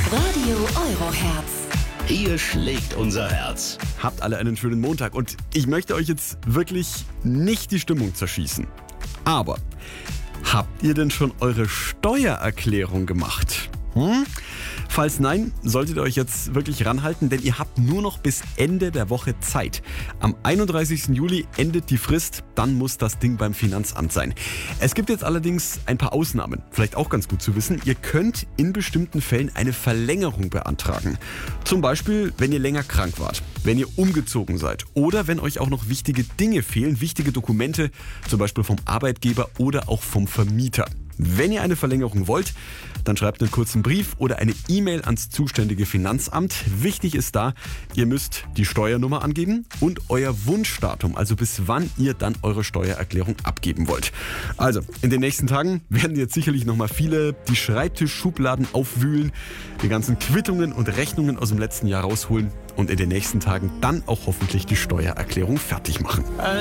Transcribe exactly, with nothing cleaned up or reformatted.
Radio Euroherz. Hier schlägt unser Herz. Habt alle einen schönen Montag und ich möchte euch jetzt wirklich nicht die Stimmung zerschießen. Aber habt ihr denn schon eure Steuererklärung gemacht? Hm? Falls nein, solltet ihr euch jetzt wirklich ranhalten, denn ihr habt nur noch bis Ende der Woche Zeit. Am einunddreißigsten Juli endet die Frist, dann muss das Ding beim Finanzamt sein. Es gibt jetzt allerdings ein paar Ausnahmen, vielleicht auch ganz gut zu wissen. Ihr könnt in bestimmten Fällen eine Verlängerung beantragen. Zum Beispiel, wenn ihr länger krank wart, wenn ihr umgezogen seid oder wenn euch auch noch wichtige Dinge fehlen, wichtige Dokumente, zum Beispiel vom Arbeitgeber oder auch vom Vermieter. Wenn ihr eine Verlängerung wollt, dann schreibt einen kurzen Brief oder eine E-Mail ans zuständige Finanzamt. Wichtig ist da, ihr müsst die Steuernummer angeben und euer Wunschdatum, also bis wann ihr dann eure Steuererklärung abgeben wollt. Also, in den nächsten Tagen werden jetzt sicherlich nochmal viele die Schreibtischschubladen aufwühlen, die ganzen Quittungen und Rechnungen aus dem letzten Jahr rausholen und in den nächsten Tagen dann auch hoffentlich die Steuererklärung fertig machen.